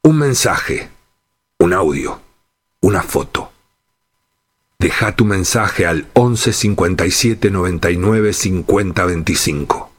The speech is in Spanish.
Un mensaje, un audio, una foto. Deja tu mensaje al 11 57 99 50 25.